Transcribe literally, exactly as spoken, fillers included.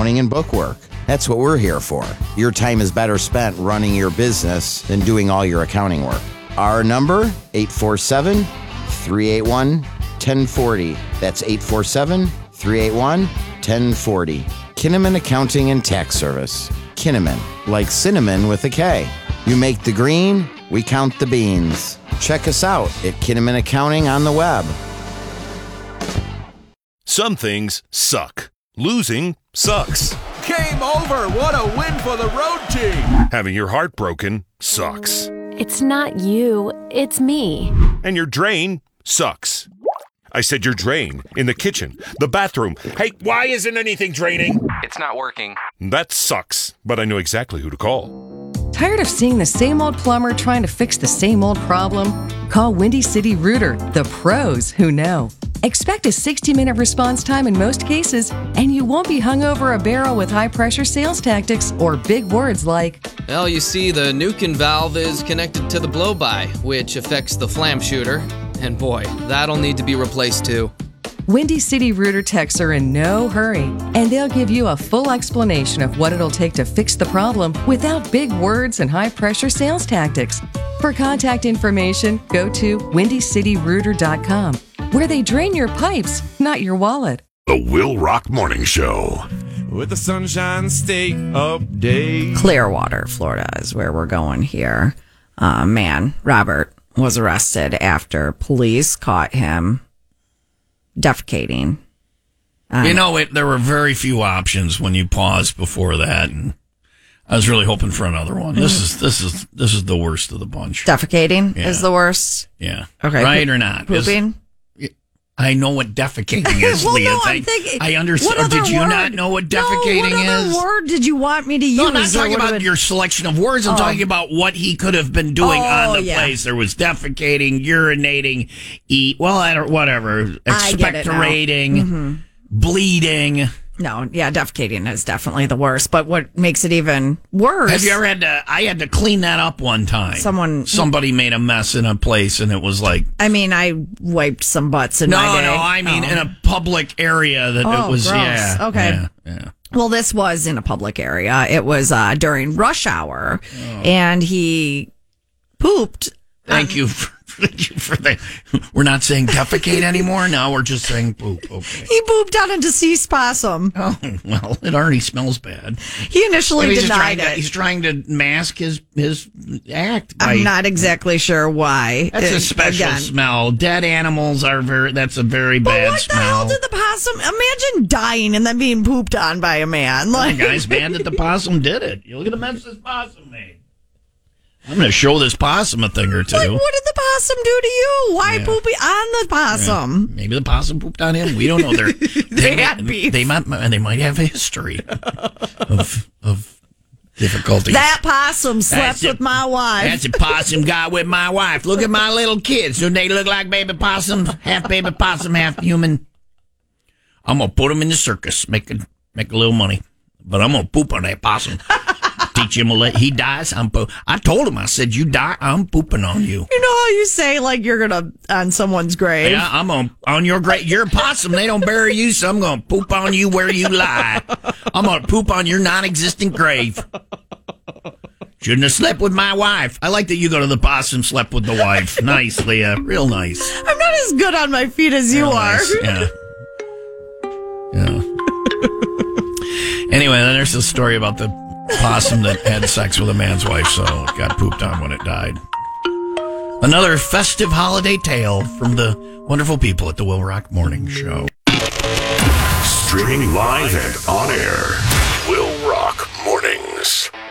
accounting and bookwork. That's what we're here for. Your time is better spent running your business than doing all your accounting work. Our number, eight four seven, three eight one, one zero four zero. That's eight four seven, three eight one, one zero four zero. Kinnaman Accounting and Tax Service. Kinnaman, like cinnamon with a K. You make the green, we count the beans. Check us out at Kinnaman Accounting on the web. Some things suck. Losing sucks. Game over. What a win for the road team. Having your heart broken sucks. It's not you, it's me. And your drain sucks. I said your drain in the kitchen, the bathroom. Hey, why isn't anything draining? It's not working. That sucks, but I know exactly who to call. Tired of seeing the same old plumber trying to fix the same old problem? Call Windy City Rooter, the pros who know. Expect a sixty-minute response time in most cases, and you won't be hung over a barrel with high-pressure sales tactics or big words like, well, you see, the Nukin valve is connected to the blow-by, which affects the flam shooter. And boy, that'll need to be replaced too. Windy City Rooter techs are in no hurry, and they'll give you a full explanation of what it'll take to fix the problem without big words and high-pressure sales tactics. For contact information, go to windy city rooter dot com, where they drain your pipes, not your wallet. The Will Rock Morning Show. With the Sunshine State update. Clearwater, Florida is where we're going here. Uh, man, Robert, was arrested after police caught him defecating. Um, you know, it, there were very few options when you paused before that, and I was really hoping for another one. This is this is this is the worst of the bunch. Defecating Yeah. is the worst. Yeah. Okay. Right po- or not? Pooping. Is, I know what defecating is, well, Leah. no, I, I'm thinking. I understand. What Did other you word? not know what defecating no, what other is? word did you want me to use? No, I'm not talking Or what about would- your selection of words. I'm Oh. talking about what he could have been doing Oh, on the yeah. place. There was defecating, urinating, eat, well, I don't, whatever, I get it now. expectorating, Mm-hmm. bleeding. No, yeah, defecating is definitely the worst. But what makes it even worse? Have you ever had to? I had to clean that up one time. Someone, somebody made a mess in a place, and it was like. I mean, I wiped some butts in no, my day. No, I mean oh. in a public area that oh, it was. gross. Yeah. Okay. Yeah, yeah. Well, this was in a public area. It was uh, during rush hour, oh. and he pooped. Thank um, you. For, thank you for that. We're not saying defecate anymore. Now we're just saying poop. Okay. He pooped on a deceased possum. Oh, well, it already smells bad. He initially he's denied to, it. He's trying to mask his his act. By, I'm not exactly sure why. That's it, a special again. smell. Dead animals are very. That's a very but bad what smell. the hell did the possum? Imagine dying and then being pooped on by a man. Like, the guy's mad that the possum did it. You look at the mess this possum made. I'm going to show this possum a thing or two. Like, what did the possum do to you? Why Yeah. poopy on the possum? Yeah. Maybe the possum pooped on him. We don't know. They're, they they had might, beef. They might, they might have a history of of difficulties. That possum slept That's a- with my wife. That's a possum got with my wife. Look at my little kids. Do they look like baby possums? Half baby possum, half human. I'm going to put them in the circus, make a, make a little money. But I'm going to poop on that possum. Teach him a let. He dies, I'm po- I told him, I said, you die, I'm pooping on you. You know how you say, like, you're going to, on someone's grave? Yeah, I'm on, on your grave. You're a possum. They don't bury you, so I'm going to poop on you where you lie. I'm going to poop on your non-existent grave. Shouldn't have slept with my wife. I like that you go to the possum, slept with the wife. Nice, Leah. Real nice. I'm not as good on my feet as you Real are. nice. Yeah. Yeah. Anyway, then there's a story about the possum that had sex with a man's wife, so it got pooped on when it died. Another festive holiday tale from the wonderful people at the Will Rock Morning Show. Streaming live and on air. Will Rock Mornings.